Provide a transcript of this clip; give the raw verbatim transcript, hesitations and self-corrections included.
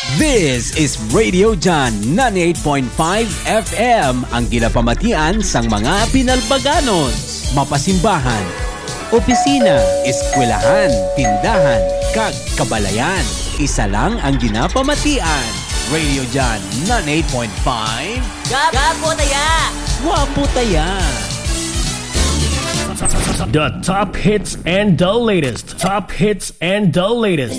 This is Radio John ninety-eight point five F M, ang ginapamatian sang mga pinalbaganos, mapasimbahan, opisina, eskwelahan, tindahan, kag kabalayan. Isa lang ang ginapamatian. Radio John ninety-eight point five. Gapo taya! Wapo taya! The top hits and the latest. Top hits and the latest.